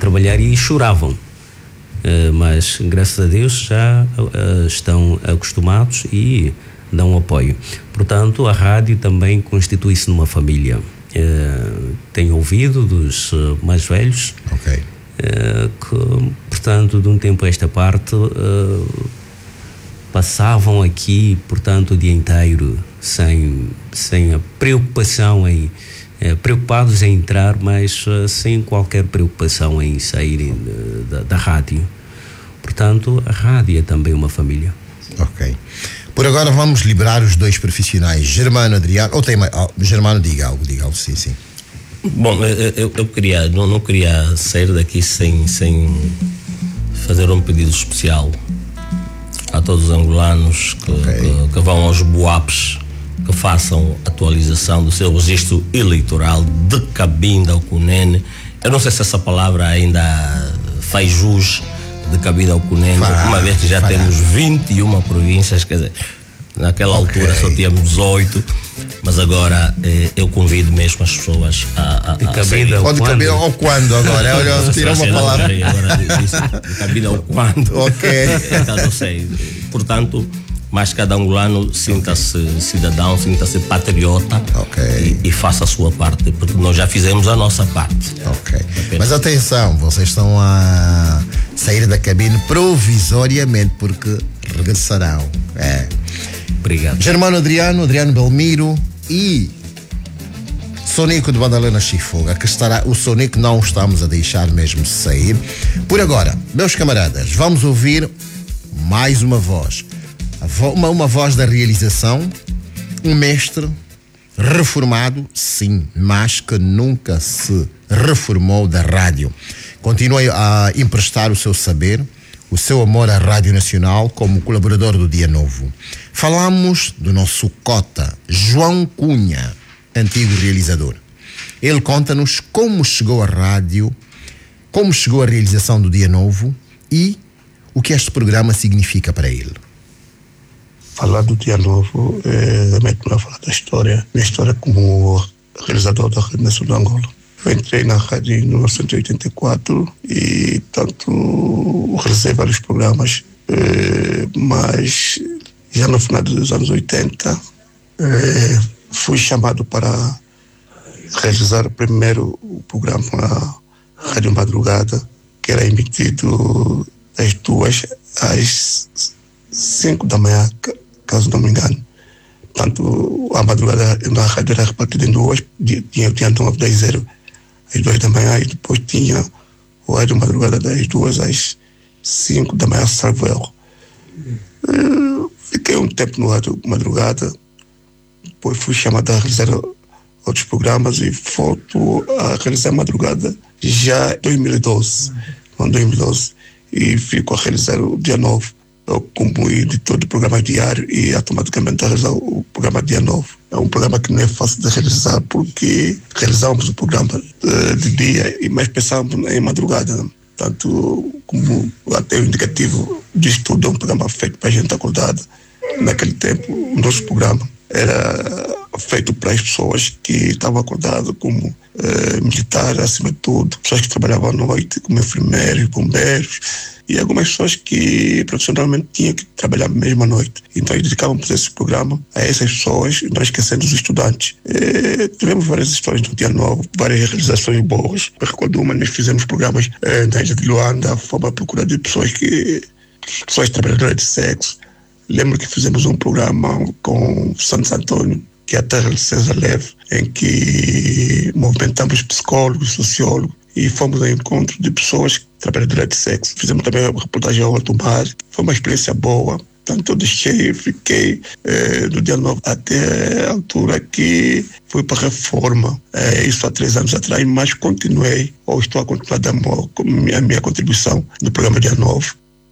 trabalhar e choravam. Mas graças a Deus já estão acostumados e dão apoio. Portanto, a rádio também constitui-se numa família. Tenho ouvido dos mais velhos, que, portanto, de um tempo a esta parte, passavam aqui, portanto, o dia inteiro sem a preocupação preocupados em entrar, mas sem qualquer preocupação em saírem da rádio. Portanto, a rádio é também uma família. Ok. Por agora vamos liberar os dois profissionais, Germano, Adriano, Germano, diga algo, sim. Bom, eu queria, não queria sair daqui sem fazer um pedido especial a todos os angolanos que vão aos BUAPs, que façam atualização do seu registro eleitoral de Cabinda ao Cunene. Eu não sei se essa palavra ainda faz jus de Cabinda ao Cunene, uma vez que já temos 21 províncias, quer dizer, naquela altura só tínhamos 18, mas agora eu convido mesmo as pessoas a Cabinda ao quando agora? Olha, tira uma palavra. Agora disse, de Cabinda ao quando. Então não sei. Portanto, mas cada angolano sinta-se cidadão, sinta-se patriota e faça a sua parte, porque nós já fizemos a nossa parte. Mas atenção, vocês estão a sair da cabine provisoriamente, porque regressarão. Obrigado. Germano, Adriano Belmiro e Sonico de Madalena Chifoga, que estará, o Sonico não estamos a deixar mesmo sair. Por agora, meus camaradas, vamos ouvir mais uma voz. Uma voz da realização, um mestre reformado, sim, mas que nunca se reformou da rádio. Continua a emprestar o seu saber, o seu amor à Rádio Nacional como colaborador do Dia Novo. Falamos do nosso cota, João Cunha, antigo realizador. Ele conta-nos como chegou à rádio, como chegou à realização do Dia Novo e o que este programa significa para ele. Falar do Dia Novo é realmente não falar da história, minha história como realizador da Rádio Nacional de Angola. Eu entrei na rádio em 1984 e, tanto, realizei vários programas, mas já no final dos anos 80 fui chamado para realizar o primeiro programa na Rádio Madrugada, que era emitido das 2 às 5 da manhã, caso não me engano. Portanto, a madrugada na rádio era repartida em duas, tinha o 9 das 0 às 2 da manhã e depois tinha o rádio madrugada das 2 às 5 da manhã, salvo erro. Fiquei um tempo no rádio madrugada, depois fui chamado a realizar outros programas e volto a realizar a madrugada já em 2012, e fico a realizar o Dia Novo como editor de programa diário e automaticamente a realizar o programa Dia Novo. É um programa que não é fácil de realizar porque realizamos o programa de dia, mas pensávamos em madrugada. Portanto, como até o indicativo de estudo, é um programa feito para a gente acordada. Naquele tempo, o nosso programa era feito para as pessoas que estavam acordadas, como militares, acima de tudo, pessoas que trabalhavam à noite, como enfermeiros, bombeiros, e algumas pessoas que profissionalmente tinham que trabalhar mesmo à noite. Então, dedicávamos esse programa a essas pessoas, não esquecendo os estudantes. Tivemos várias histórias no Dia Novo, várias realizações boas. Eu recordo uma, nós fizemos programas na Ilha de Luanda, fomos à procura de pessoas trabalhadoras de sexo. Lembro que fizemos um programa com Santos Antônio, que é a terra de César Leve, em que movimentamos psicólogos, sociólogos, e fomos ao encontro de pessoas trabalhadoras de sexo. Fizemos também uma reportagem ao alto mar. Foi uma experiência boa. Tanto eu fiquei do Dia Novo até a altura que fui para a reforma. Isso há 3 anos atrás, mas continuei, ou estou a continuar dando a minha contribuição no programa Dia Novo.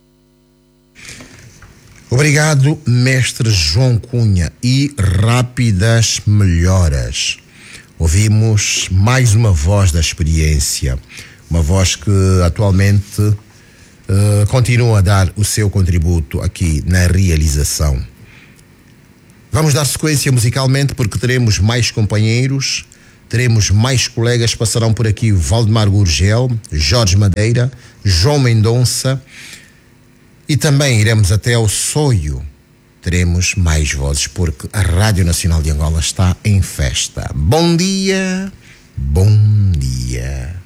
Obrigado, mestre João Cunha, e rápidas melhoras. Ouvimos mais uma voz da experiência, uma voz que atualmente continua a dar o seu contributo aqui na realização. Vamos dar sequência musicalmente porque teremos mais companheiros teremos mais colegas, passarão por aqui: Valdemar Gurgel, Jorge Madeira, João Mendonça, e também iremos até ao Soio. Teremos mais vozes, porque a Rádio Nacional de Angola está em festa. Bom dia, bom dia.